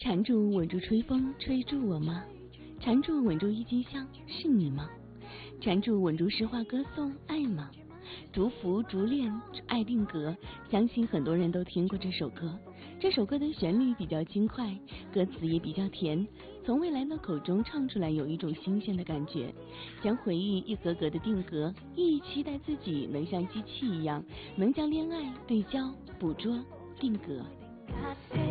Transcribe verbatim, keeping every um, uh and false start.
缠住吻住吹风，吹住我吗？缠住吻住郁金香，是你吗？缠住吻住诗画歌颂，爱吗？逐福逐恋爱定格，相信很多人都听过这首歌。这首歌的旋律比较轻快，歌词也比较甜，从未来的口中唱出来有一种新鲜的感觉，将回忆一格格的定格，亦期待自己能像机器一样，能将恋爱对焦、捕捉、定格。